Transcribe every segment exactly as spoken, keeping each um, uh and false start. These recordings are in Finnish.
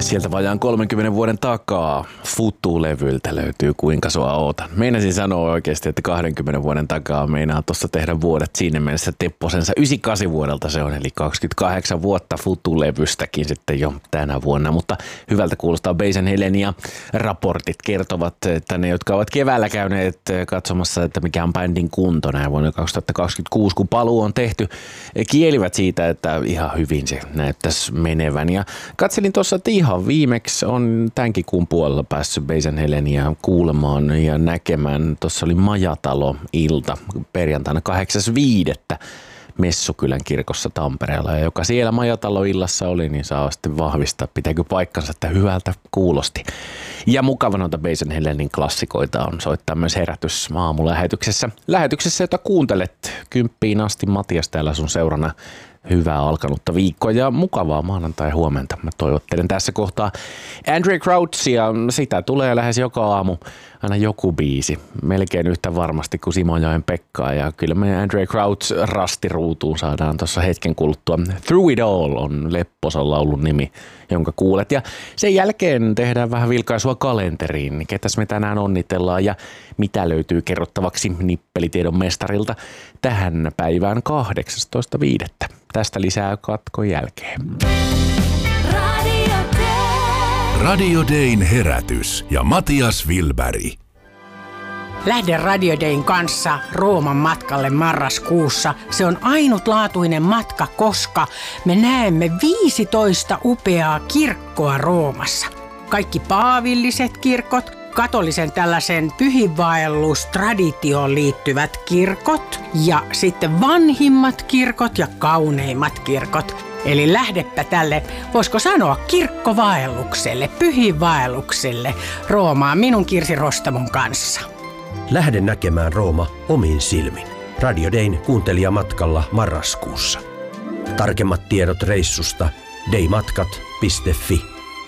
Sieltä vajaan kolmenkymmenen vuoden takaa Futu-levyltä löytyy Kuinka sua ootan. Meinasin sanoa oikeasti, että kahdenkymmenen vuoden takaa meinaa tuossa tehdä vuodet siinä mielessä Tepposensa yhdeksänkymmentäkahdeksan vuodelta se on, eli kaksikymmentäkahdeksan vuotta Futu-levystäkin sitten jo tänä vuonna, mutta hyvältä kuulostaa Basin Helen ja raportit kertovat, että ne, jotka ovat keväällä käyneet katsomassa, että mikä on bändin kunto näin vuonna kaksituhattakaksikymmentäkuusi, kun paluu on tehty, kielivät siitä, että ihan hyvin se näyttäisi menevän. Ja katselin tuossa, että ihan viimeksi on tämänkin kuun puolella päässyt Basin Helenia kuulemaan ja näkemään. Tuossa oli Majatalo-ilta perjantaina kahdeksas viidettä Messukylän kirkossa Tampereella. Ja joka siellä Majatalo-illassa oli, niin saa sitten vahvistaa, pitääkö paikkansa, että hyvältä kuulosti. Ja mukava noita Basin Helenin klassikoita on soittaa myös Herätys aamulähetyksessä. Lähetyksessä, jota kuuntelet kymppiin asti. Matias täällä sun seurana. Hyvää alkanutta viikkoa ja mukavaa maanantai huomenta. Mä toivottelen tässä kohtaa Andrae Crouchia. Sitä tulee lähes joka aamu aina joku biisi. Melkein yhtä varmasti kuin Simojoen Pekkaa. Ja kyllä me Andrae Crouch rastiruutuun saadaan tuossa hetken kuluttua. Through It All on Lepposan laulun nimi, jonka kuulet. Ja sen jälkeen tehdään vähän vilkaisua kalenteriin. Ketäs me tänään onnitellaan ja mitä löytyy kerrottavaksi nippelitiedon mestarilta tähän päivään kahdeksastoista viidettä. Tästä lisää katkon jälkeen. Radio Day. Radio Dayn herätys ja Matias Wilberg. Lähde Radio Dayn kanssa Rooman matkalle marraskuussa. Se on ainutlaatuinen matka, koska me näemme viisitoista upeaa kirkkoa Roomassa. Kaikki paavilliset kirkot, katolisen tällaisen pyhinvaellustraditioon liittyvät kirkot ja sitten vanhimmat kirkot ja kauneimmat kirkot. Eli lähdepä tälle, voisiko sanoa kirkkovaellukselle, pyhinvaellukselle Roomaan minun Kirsi Rostamon kanssa. Lähde näkemään Rooma omin silmin. Radio Dayn kuuntelijamatkalla marraskuussa. Tarkemmat tiedot reissusta daymatkat piste fi.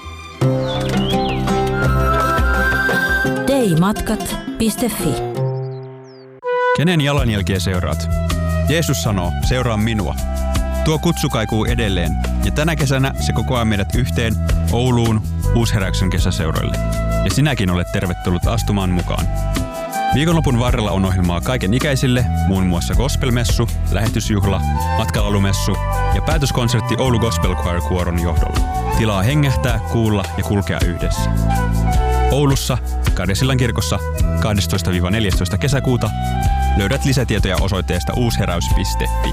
daymatkat piste fi. Kenen jalanjälkiä seuraat? Jeesus sanoo, seuraa minua. Tuo kutsu kaikuu edelleen, ja tänä kesänä se kokoaa meidät yhteen Ouluun Uusheräyksen kesäseuroille. Ja sinäkin olet tervetullut astumaan mukaan. Viikonlopun varrella on ohjelmaa kaiken ikäisille, muun muassa gospelmessu, lähetysjuhla, matkalaulumessu ja päätöskonsertti Oulu Gospel Choir Kuoron johdolla. Tilaa hengähtää, kuulla ja kulkea yhdessä. Oulussa, Karjasillan kirkossa kahdestoista neljästoista kesäkuuta. Löydät lisätietoja osoitteesta uusheräys piste fi.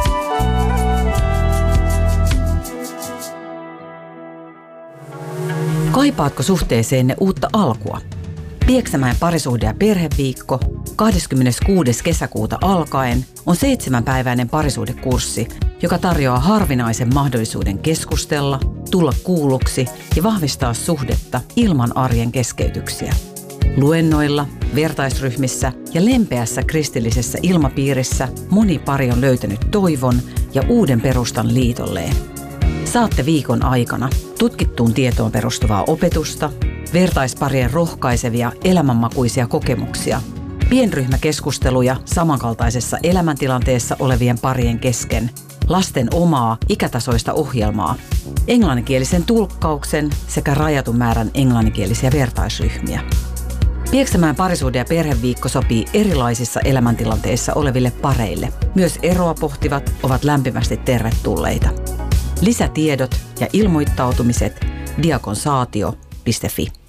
Kaipaatko suhteeseenne uutta alkua? Pieksämäen parisuhde- ja perheviikko kahdeskymmeneskuudes kesäkuuta alkaen on seitsemänpäiväinen parisuhdekurssi, joka tarjoaa harvinaisen mahdollisuuden keskustella, tulla kuulluksi ja vahvistaa suhdetta ilman arjen keskeytyksiä. Luennoilla, vertaisryhmissä ja lempeässä kristillisessä ilmapiirissä moni pari on löytänyt toivon ja uuden perustan liitolleen. Saatte viikon aikana tutkittuun tietoon perustuvaa opetusta, vertaisparien rohkaisevia elämänmakuisia kokemuksia, pienryhmäkeskusteluja samankaltaisessa elämäntilanteessa olevien parien kesken, lasten omaa ikätasoista ohjelmaa, englanninkielisen tulkkauksen sekä rajatun määrän englanninkielisiä vertaisryhmiä. Pieksämäen parisuhde- ja perheviikko sopii erilaisissa elämäntilanteissa oleville pareille. Myös eroa pohtivat ovat lämpimästi tervetulleita. Lisätiedot ja ilmoittautumiset diakonsaatio piste fi.